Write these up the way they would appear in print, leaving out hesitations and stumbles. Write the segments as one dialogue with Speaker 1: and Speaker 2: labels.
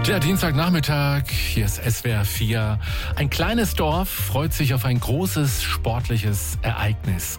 Speaker 1: Der Dienstagnachmittag, hier ist SWR 4. Ein kleines Dorf freut sich auf ein großes sportliches Ereignis.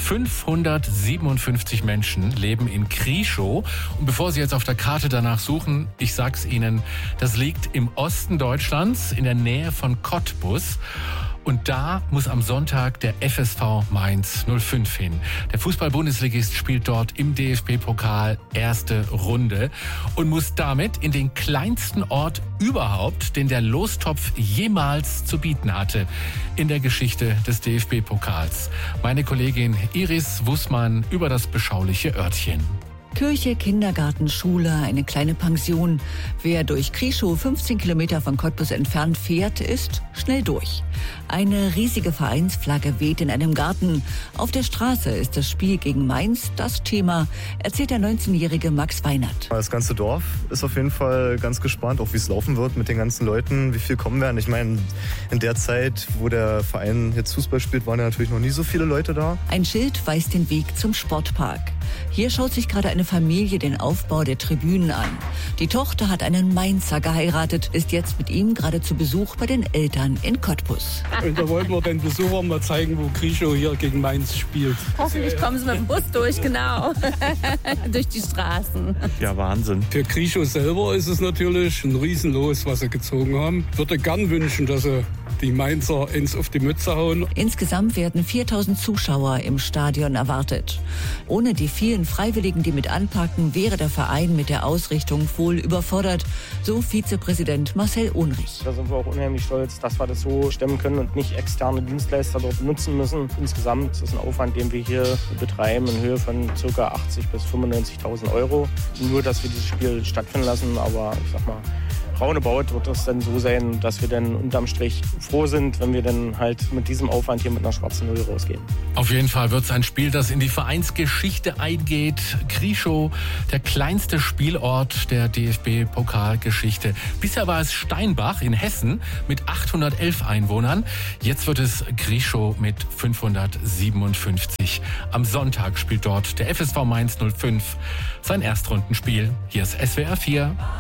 Speaker 1: 557 Menschen leben in Krieschow. Und bevor Sie jetzt auf der Karte danach suchen, ich sag's Ihnen, das liegt im Osten Deutschlands, in der Nähe von Cottbus. Und da muss am Sonntag der FSV Mainz 05 hin. Der Fußball-Bundesligist spielt dort im DFB-Pokal erste Runde und muss damit in den kleinsten Ort überhaupt, den der Lostopf jemals zu bieten hatte in der Geschichte des DFB-Pokals. Meine Kollegin Iris Wussmann über das beschauliche Örtchen.
Speaker 2: Kirche, Kindergarten, Schule, eine kleine Pension. Wer durch Krieschow 15 Kilometer von Cottbus entfernt fährt, ist schnell durch. Eine riesige Vereinsflagge weht in einem Garten. Auf der Straße ist das Spiel gegen Mainz das Thema, erzählt der 19-jährige Max Weinert.
Speaker 3: Das ganze Dorf ist auf jeden Fall ganz gespannt, auch wie es laufen wird mit den ganzen Leuten, wie viel kommen werden. Ich meine, in der Zeit, wo der Verein jetzt Fußball spielt, waren ja natürlich noch nie so viele Leute da.
Speaker 2: Ein Schild weist den Weg zum Sportpark. Hier schaut sich gerade eine Familie den Aufbau der Tribünen an. Die Tochter hat einen Mainzer geheiratet, ist jetzt mit ihm gerade zu Besuch bei den Eltern in Cottbus.
Speaker 4: Und da wollten wir den Besuchern mal zeigen, wo Krieschow hier gegen Mainz spielt.
Speaker 5: Hoffentlich kommen sie mit dem Bus durch, genau. Durch die Straßen.
Speaker 6: Ja, Wahnsinn.
Speaker 4: Für Krieschow selber ist es natürlich ein Riesenlos, was sie gezogen haben. Ich würde gern wünschen, dass sie die Mainzer auf die Mütze hauen.
Speaker 2: Insgesamt werden 4000 Zuschauer im Stadion erwartet. Ohne die vielen Freiwilligen, die mit anpacken, wäre der Verein mit der Ausrichtung wohl überfordert, so Vizepräsident Marcel Unrich.
Speaker 7: Da sind wir auch unheimlich stolz, dass wir das so stemmen können und nicht externe Dienstleister dort benutzen müssen. Insgesamt ist ein Aufwand, den wir hier betreiben, in Höhe von ca. 80.000 bis 95.000 Euro. Nur, dass wir dieses Spiel stattfinden lassen, aber ich sag mal, roundabout wird es dann so sein, dass wir dann unterm Strich froh sind, wenn wir dann halt mit diesem Aufwand hier mit einer schwarzen Null rausgehen.
Speaker 1: Auf jeden Fall wird es ein Spiel, das in die Vereinsgeschichte eingeht. Krieschow, der kleinste Spielort der DFB-Pokalgeschichte. Bisher war es Steinbach in Hessen mit 811 Einwohnern. Jetzt wird es Krieschow mit 557. Am Sonntag spielt dort der FSV Mainz 05 sein Erstrundenspiel. Hier ist SWR 4.